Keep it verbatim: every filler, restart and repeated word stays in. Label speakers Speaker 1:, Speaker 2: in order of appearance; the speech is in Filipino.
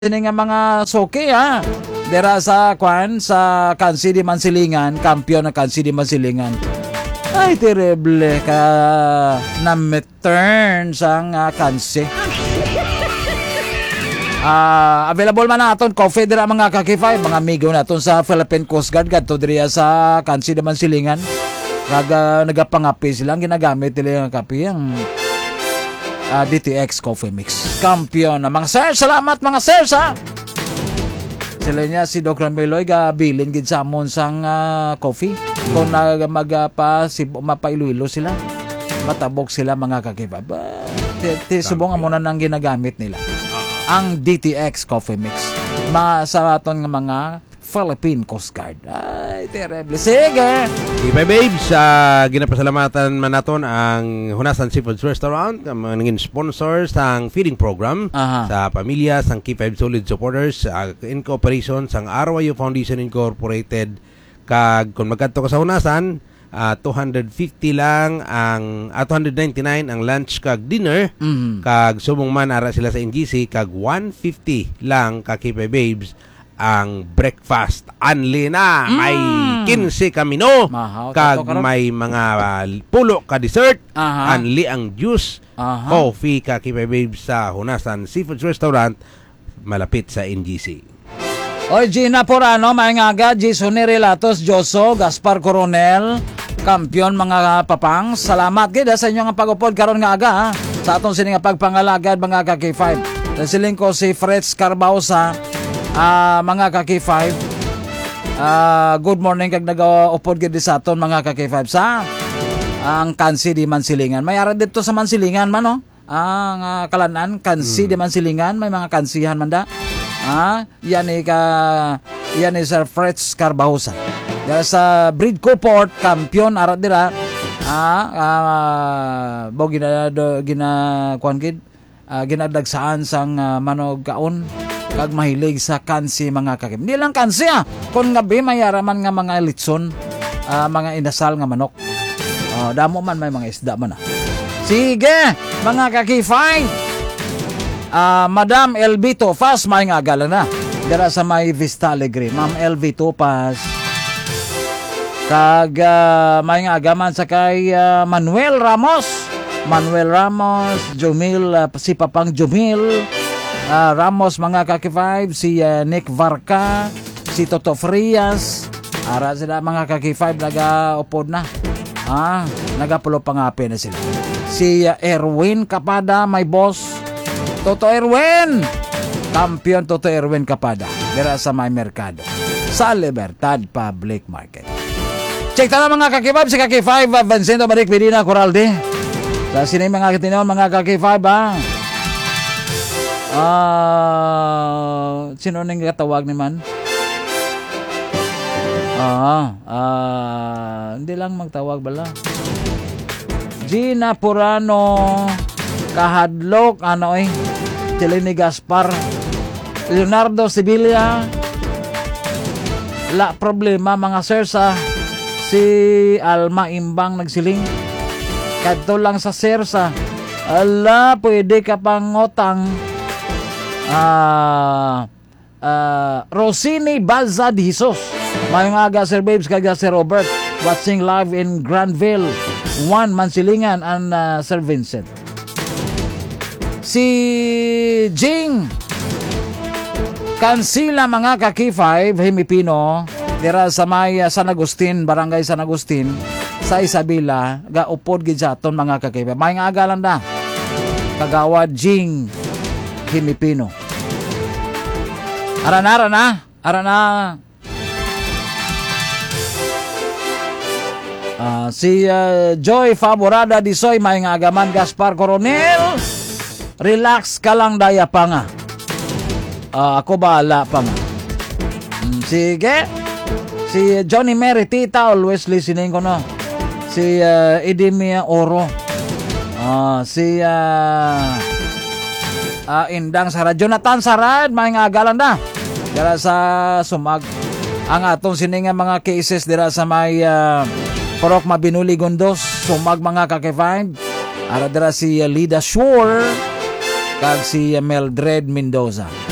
Speaker 1: Ini nga mga soke ha. Dera sa kwan sa Kansi di Mansilingan, kampiyon ng Kansi di Mansilingan. Ay terrible ka na return sang uh, Kansi. Uh, available man naton coffee dira mga kakifay, mga amigo naton sa Philippine Coast Guard gadto diri sa Kansi di Mansilingan. Naga nagapangapi silang ginagamit nila yung kape ang Uh, D T X Coffee Mix. Kampiyon na mga sir. Salamat mga sir sa sila niya si Doctor Meloy gabilin gid sa amon sang uh, coffee. Kung nag magapa si mapailuilo sila. Matabok sila mga kakibab. Tisubong amo na nang ginagamit nila. Ang D T X Coffee Mix. Ma sa aton nga mga Philippine Coast Guard. Ay, terrible. Sige.
Speaker 2: Ibay babes, uh, ginapasalamatan man naton ang Hunasan Seafoods Restaurant, ang mga naging sponsors ng feeding program. Aha. Sa pamilya, sang K five Solid Supporters, uh, in cooperation sang R Y U Foundation Incorporated. Kag kung magkadto ka sa Hunasan, uh, two hundred fifty lang ang uh, two hundred ninety-nine ang lunch kag dinner. Mm-hmm. Kag subong man ara sila sa N G C kag one fifty lang ka K five babes ang breakfast. Anli na mm. may quince kamino kag may mga uh, pulo ka dessert. Aha. Anli ang juice. Aha. Coffee ka K five babes sa Hunasan Seafoods Restaurant malapit sa N G C.
Speaker 1: Oy, Gina Porano, Mayngaga, Jason Relatos, Joso, Gaspar Coronel, kampiyon mga papang. Salamat gid sa inyong pag-upod karon nga aga ha. Sa atong sini nga pagpangalagad mga ka K five. Siling ko si Fretz Carbausa. Uh, mga ka K five, uh, good morning kag nag-upod gid sa aton mga ka K five sa ang Kansi di Mansilingan. May ara dito sa Mansilingan man no. Ang uh, kalanan Kansi hmm. di Mansilingan, may mga kansihan man da. Ah, yan ni ka yan ni Sir Fretz Carbahosa. Dara sa Bridco Port, kampiyon ara dira. Ah, uh, bo gina gina kuan gid uh, ginadagsaan sang uh, manog kaon kag mahilig sa kansi mga kakim. Hindi lang kansi ah. Kung gabi mayaraman nga mga litson, uh, mga inasal nga manok. Uh, damo man may mga isda man ah. Sige, mga kakifay. Uh, Madam L B Topas, may nga gala na. Dara sa may Vista Alegre. Ma'am L B Topas. Kag uh, may nga agaman sa kay uh, Manuel Ramos. Manuel Ramos, Jumil, uh, si Papang Jumil. Uh, Ramos mga kaki-five, si uh, Nick Varca, si Toto Frias, ara sila mga kaki-five naga-upod na. Ah, nagapulo pangapi na sila. Si uh, Erwin Kapada, my boss. Toto Erwin, kampiyon Toto Erwin Kapada, dira sa may merkado sa Libertad Public Market. Check na mga kaki-five, si kaki-five, uh, Vincento Maric Medina Coralde. Sa sini mga katinon mga kaki-five ha. Ah, uh, sino nang katawag ni man? Ah, ah, hindi lang magtawag bala. Gina Porano, Kahadlok, ano eh, Tilini Gaspar, Leonardo Sibilia. La problema mga sir sa si Alma Imbang nagsiling. Kadto lang sa sir sa ala, pwede ka pang ngotang. Ah, uh, uh, Rosini Balza de Jesus. Mayong aga Sir Babes kag Sir Robert watching live in Granville one Mansilingan and uh, Sir Vincent. Si Jing Kansila mga ka K five Himipino dira sa may uh, San Agustin, Barangay San Agustin sa Isabela ga upod gid sa aton mga ka K five. Mayong aga lang da. Kagawad Jing Himipino. Arana, arana, arana. Uh, si uh, Joy Favorada Disoy, may nga agaman Gaspar Coronel. Relax ka lang daya pa nga. Uh, ako bahala pa nga. Mm, sige. Si Johnny Mary Tita, always listening ko no. Si uh, Edimia Oro. Uh, si... Uh, Uh, Indang Sarad, Jonathan Sarad, may nga agalan na dira sa Sumag. Ang atong sininga mga cases dira sa may uh, Porok Mabinuli Gondos, Sumag mga kaki-five. Ara dira si uh, Lida Shore kag si uh, Meldred Mendoza.